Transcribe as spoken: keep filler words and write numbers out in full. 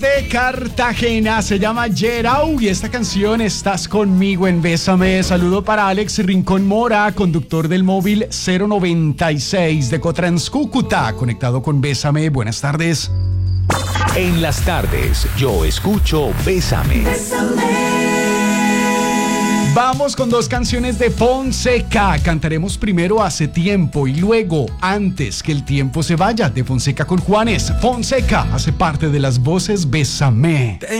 De Cartagena, se llama Gerau y esta canción Estás conmigo en Bésame. Saludo para Alex Rincón Mora, conductor del móvil cero noventa y seis de Cotrans Cúcuta, conectado con Bésame. Buenas tardes. En las tardes, yo escucho Bésame. Bésame. Vamos con dos canciones de Fonseca. Cantaremos primero Hace Tiempo y luego Antes que el tiempo se vaya, de Fonseca con Juanes. Fonseca hace parte de las voces Bésame.